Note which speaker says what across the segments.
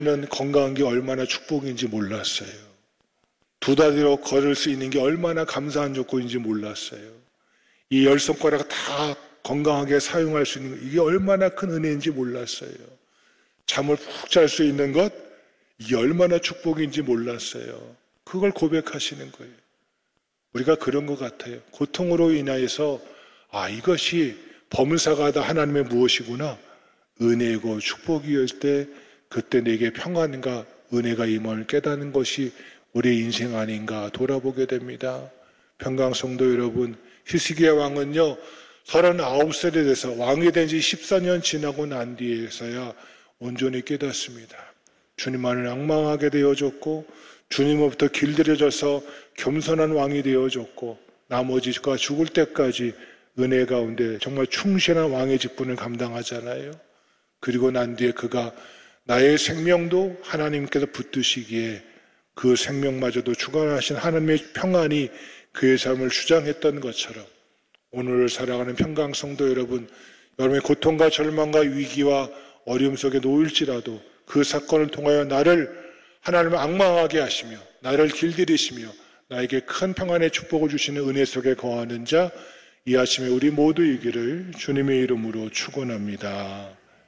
Speaker 1: 건강한 게 얼마나 축복인지 몰랐어요. 두 다리로 걸을 수 있는 게 얼마나 감사한 조건인지 몰랐어요. 이 10손가락을 다 건강하게 사용할 수 있는 것, 이게 얼마나 큰 은혜인지 몰랐어요. 잠을 푹 잘 수 있는 것, 이게 얼마나 축복인지 몰랐어요. 그걸 고백하시는 거예요. 우리가 그런 것 같아요. 고통으로 인하여서 이것이 범사가다 하나님의 무엇이구나, 은혜고 축복이었을 때 그때 내게 평안과 은혜가 임함을 깨닫는 것이 우리의 인생 아닌가 돌아보게 됩니다. 평강성도 여러분, 히스기야 왕은요 39살이 돼서 왕이 된 지 14년 지나고 난 뒤에서야 온전히 깨닫습니다. 주님만을 앙망하게 되어졌고 주님으로부터 길들여져서 겸손한 왕이 되어졌고 나머지가 죽을 때까지 은혜 가운데 정말 충실한 왕의 직분을 감당하잖아요. 그리고 난 뒤에 그가 나의 생명도 하나님께서 붙드시기에 그 생명마저도 주관하신 하나님의 평안이 그의 삶을 주장했던 것처럼 오늘 살아가는 평강성도 여러분, 여러분의 고통과 절망과 위기와 어려움 속에 놓일지라도 그 사건을 통하여 나를 하나님을 앙망하게 하시며 나를 길들이시며 나에게 큰 평안의 축복을 주시는 은혜 속에 거하는 자, 이 아침에 우리 모두이기를 주님의 이름으로 축원합니다.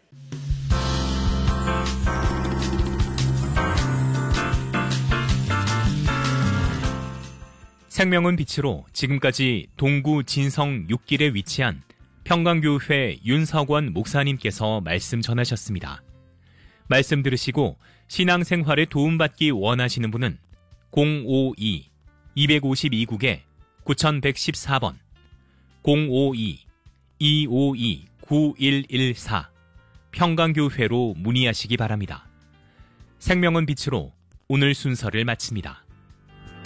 Speaker 2: 생명은 빛으로 지금까지 동구 진성 6길에 위치한 평강교회 윤석원 목사님께서 말씀 전하셨습니다. 말씀 들으시고 신앙생활에 도움받기 원하시는 분은 052-252국에 9114번 052-252-9114 평강교회로 문의하시기 바랍니다. 생명은 빛으로 오늘 순서를 마칩니다.